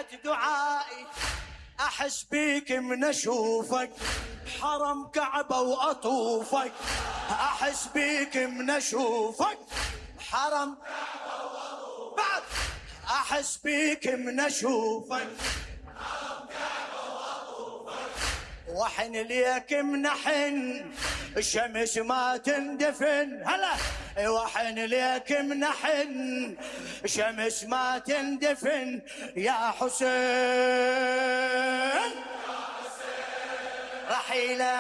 بعد دعائي احس بيك من اشوفك، حرم كعبة واطوفك، احس بيك من اشوفك، حرم كعبة واطوفك، بعد احس بيك من اشوفك، حرم كعبة واطوفك، وحن ليك منحن الشمس ما تندفن، هلا وحن ليك منحن شمس ما تندفن يا حسين، رحيله